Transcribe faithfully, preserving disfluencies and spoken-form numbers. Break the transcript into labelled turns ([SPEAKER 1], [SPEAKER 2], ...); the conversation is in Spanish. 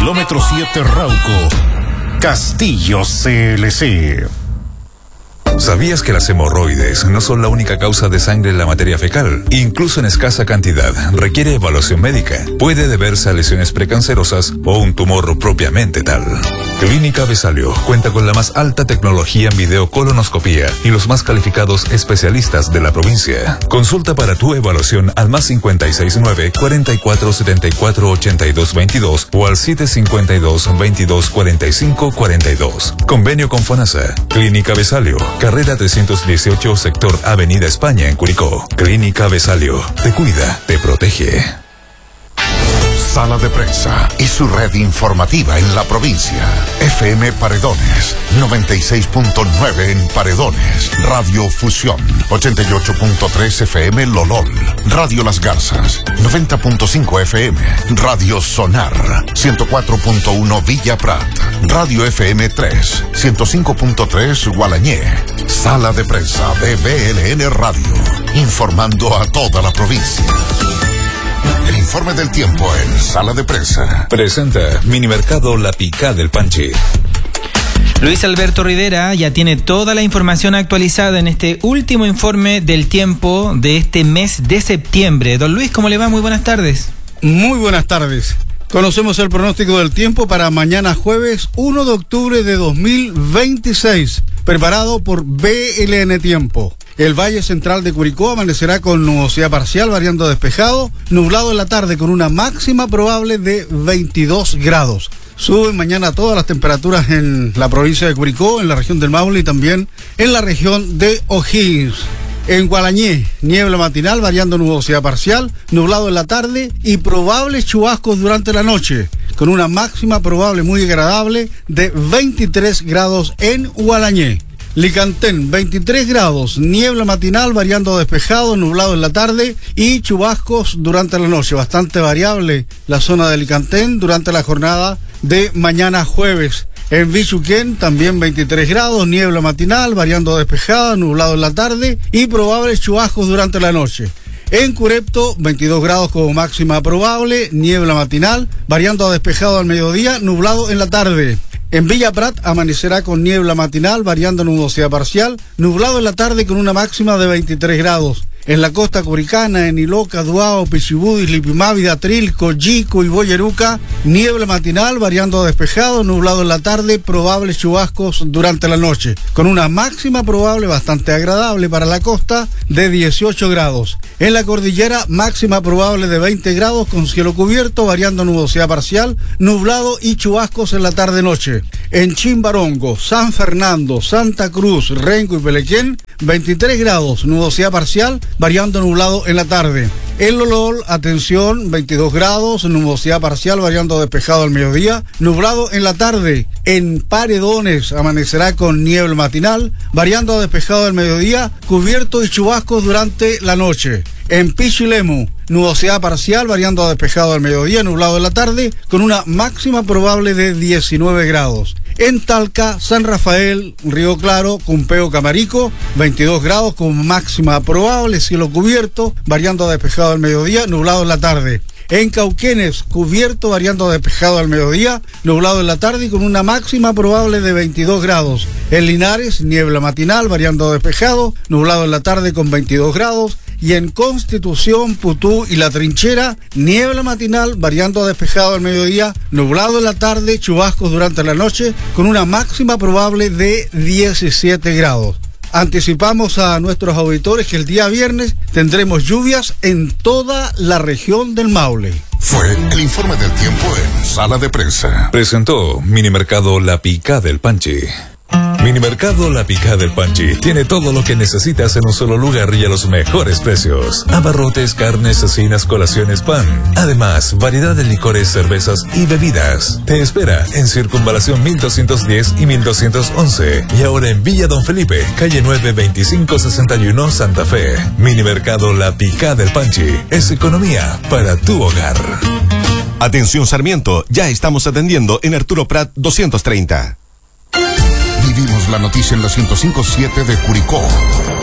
[SPEAKER 1] kilómetro siete Rauco, Castillo C L C.
[SPEAKER 2] ¿Sabías que las hemorroides no son la única causa de sangre en la materia fecal? Incluso en escasa cantidad, requiere evaluación médica. Puede deberse a lesiones precancerosas o un tumor propiamente tal. Clínica Vesalio cuenta con la más alta tecnología en videocolonoscopía y los más calificados especialistas de la provincia. Consulta para tu evaluación al más cincuenta y seis nueve, cuarenta y cuatro setenta y cuatro ochenta y dos veintidós o al siete cincuenta y dos, veintidós cuarenta y cinco cuarenta y dos. Convenio con FONASA. Clínica Vesalio, carrera trescientos dieciocho, sector Avenida España en Curicó. Clínica Vesalio, te cuida, te protege.
[SPEAKER 3] Sala de Prensa y su red informativa en la provincia. F M Paredones, noventa y seis punto nueve en Paredones. Radio Fusión, ochenta y ocho punto tres F M Lolol. Radio Las Garzas, noventa punto cinco F M. Radio Sonar, ciento cuatro punto uno Villa Prat. Radio F M tres, ciento cinco punto tres Gualañé. Sala de Prensa de B L N Radio, informando a toda la provincia. El informe del tiempo en Sala de Prensa.
[SPEAKER 2] Presenta Minimercado La Picá del Panchi.
[SPEAKER 4] Luis Alberto Rivera ya tiene toda la información actualizada en este último informe del tiempo de este mes de septiembre. Don Luis, ¿cómo le va? Muy buenas tardes.
[SPEAKER 5] Muy buenas tardes. Conocemos el pronóstico del tiempo para mañana jueves uno de octubre de dos mil veintiséis, preparado por B L N Tiempo. El Valle Central de Curicó amanecerá con nubosidad parcial, variando despejado, nublado en la tarde con una máxima probable de veintidós grados. Suben mañana todas las temperaturas en la provincia de Curicó, en la región del Maule y también en la región de O'Higgins. En Gualañé, niebla matinal, variando nubosidad parcial, nublado en la tarde y probables chubascos durante la noche, con una máxima probable muy agradable de veintitrés grados en Gualañé. Licantén, veintitrés grados, niebla matinal, variando despejado, nublado en la tarde y chubascos durante la noche. Bastante variable la zona de Licantén durante la jornada de mañana jueves. En Bichuquén, también veintitrés grados, niebla matinal, variando despejada, nublado en la tarde y probables chubascos durante la noche. En Curepto, veintidós grados como máxima probable, niebla matinal, variando a despejado al mediodía, nublado en la tarde. En Villa Prat amanecerá con niebla matinal, variando nubosidad parcial, nublado en la tarde con una máxima de veintitrés grados. En la costa curicana, en Iloca, Duao, Pichibudis, Lipimávida, Trilco, Yico y Boyeruca, niebla matinal, variando a despejado, nublado en la tarde, probables chubascos durante la noche, con una máxima probable bastante agradable para la costa de dieciocho grados. En la cordillera, máxima probable de veinte grados, con cielo cubierto, variando nubosidad parcial, nublado y chubascos en la tarde-noche. En Chimbarongo, San Fernando, Santa Cruz, Renco y Pelequén, veintitrés grados, nubosidad parcial, variando nublado en la tarde. En Lolol, atención, veintidós grados, nubosidad parcial, variando despejado al mediodía, nublado en la tarde. En Paredones amanecerá con niebla matinal, variando a despejado al mediodía, cubierto y chubascos durante la noche. En Pichilemu, nubosidad parcial, variando a despejado al mediodía, nublado en la tarde, con una máxima probable de diecinueve grados. En Talca, San Rafael, Río Claro, Cumpeo, Camarico, veintidós grados con máxima probable, cielo cubierto, variando a despejado al mediodía, nublado en la tarde. En Cauquenes, cubierto, variando a despejado al mediodía, nublado en la tarde y con una máxima probable de veintidós grados. En Linares, niebla matinal, variando a despejado, nublado en la tarde con veintidós grados. Y en Constitución, Putú y La Trinchera, niebla matinal, variando a despejado al mediodía, nublado en la tarde, chubascos durante la noche, con una máxima probable de diecisiete grados. Anticipamos a nuestros auditores que el día viernes tendremos lluvias en toda la región del Maule.
[SPEAKER 3] Fue el informe del tiempo en Sala de Prensa.
[SPEAKER 2] Presentó Minimercado La Picá del Panchi. Minimercado La Picá del Panchi tiene todo lo que necesitas en un solo lugar y a los mejores precios. Abarrotes, carnes, cecinas, colaciones, pan. Además, variedad de licores, cervezas y bebidas. Te espera en Circunvalación mil doscientos diez y mil doscientos once. Y ahora en Villa Don Felipe, calle nueve, veinticinco sesenta y uno, Santa Fe. Minimercado La Picá del Panchi es economía para tu hogar.
[SPEAKER 6] Atención Sarmiento, ya estamos atendiendo en Arturo Prat doscientos treinta.
[SPEAKER 3] Vivimos la noticia en la ciento cinco punto siete de Curicó.